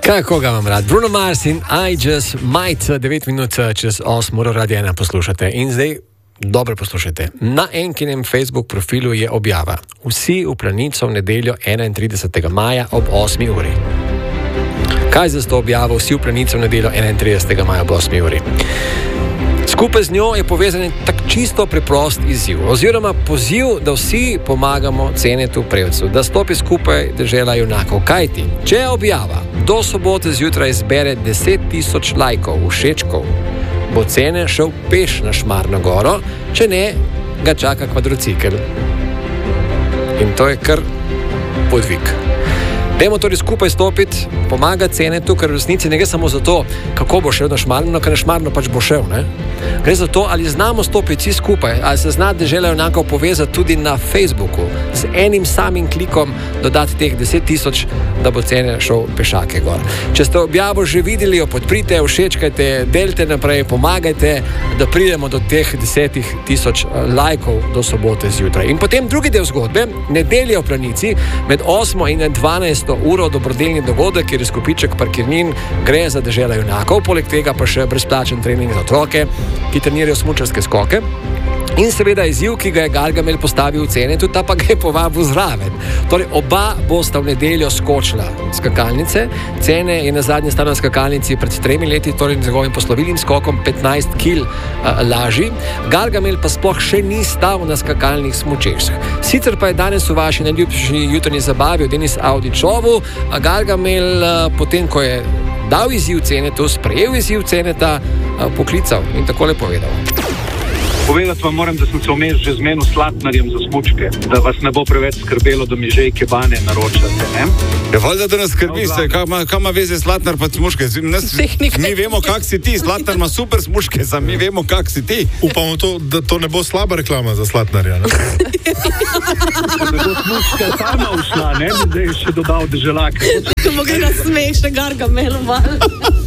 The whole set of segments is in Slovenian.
Kaj koga imam rad? Bruno Mars in I Just Might, 9 minut čez 8 uro Radio 1 poslušate. In zdaj dobro poslušajte. Na Enkinem Facebook profilu je objava: vsi v Planico v nedeljo 31. maja ob 8 uri. Kaj za to objavo vsi v Planico v nedeljo 31. maja ob 8 uri? Skupaj z njo je povezan tak čisto preprost izziv, oziroma poziv, da vsi pomagamo Cenetu Prevcu, da stopi skupaj dežela junakov. Kajti, če je objava do sobote zjutraj zbere 10.000 lajkov, všečkov, bo Cene šel peš na Šmarno goro, če ne, ga čaka kvadrocikel. In to je kar podvig. Dajmo torej skupaj stopiti, pomagati Cenetu, ker v resnici ne gre samo za to, kako bo šel na Šmarno, ker na Šmarno pač bo šel, ne? Gre za to, ali znamo stopiti vsi skupaj, ali se zna dežela junakov povezati tudi na Facebooku, z enim samim klikom dodati teh 10.000, da bo Cene šel pešake gor. Če ste objavo že videli, jo podprite, všečkajte, delite naprej, pomagajte, da pridemo do teh 10.000 lajkov do sobote zjutraj. In potem drugi del zgodbe, nedelja v Planici, med 8 in 12 uro dobrodelni dogodek, kjer je skupiček parkirnin, gre za dežela junakov, poleg tega pa še brezplačen trening za otroke, ki trenirajo smučarske skoke. In seveda izziv, ki ga je Gargamel postavil v Cenetu, ta pa ga je povabil zraven. Torej, oba bosta v nedeljo skočila skakalnice. Cene je na zadnje stal na skakalnici pred 3 leti, torej z njegovim poslovilnim skokom 15 kg lažji. Gargamel pa sploh še ni stal na skakalnih smučeh. Sicer pa je danes v vaši najljubši jutrnji zabavi v Denis Audičovu Gargamel, potem ko je dal izziv Cenetu, sprejel izziv Ceneta, poklical in takole povedal. Povedati vam moram, da sem se vmes že zmenil s Slatnarjem za smučke, da vas ne bo preveč skrbelo, da mi že kebane naročate, ne? Ja, valjda, da nas skrbi, kaj ima veze Slatnar pa smučke? Mi vemo, kak si ti, Slatnar ima super smučke, mi vemo, kak si ti. Upamo to, da to ne bo slaba reklama za Slatnarja, ne? Da bo smučka sama ušla, ne? Da je še dodal deželake. To bo ga smeh še Gargamel malo.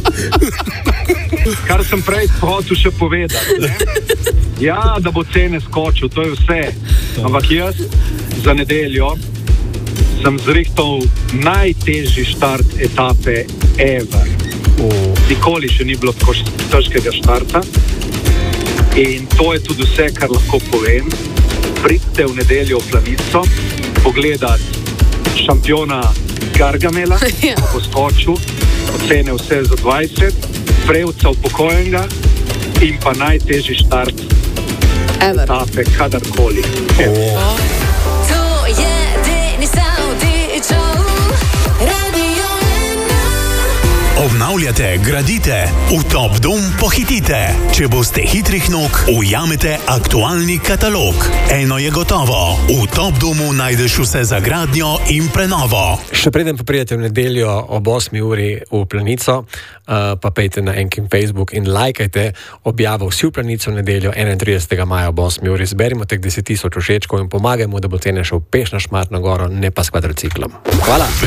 Kar sem prej hotel še povedati, ne? Ja, da bo Cene skočil, to je vse. Ampak jaz za nedeljo sem zrihtal najtežji štart etape ever. Nikoli še ni bilo tako težkega štarta. In to je tudi vse, kar lahko povem. Pridite v nedeljo v Planico, pogledati šampiona Gargamela, ko bo skočil, Cene vse za 20, Prevca upokojenega in pa najtežji štart etape kadarkoli. To je Denis Audičov, Radio 1. Obnavljate, gradite, v Top Dom pohitite. Če boste hitrih nog, ujamete aktualni katalog. Eno je gotovo, v Top Domu najdeš vse za gradnjo in prenovo. Še preden pa pridete v nedeljo ob 8 uri v Planico, pa pejte na Enkin Facebook in lajkajte objavo vsi v Planico v nedeljo 31. maja ob 8 uri. Zberimo teh 10.000 všečkov in pomagajmo, da bo Cene šel peš na Šmarno goro, ne pa s kvadrociklom. Hvala.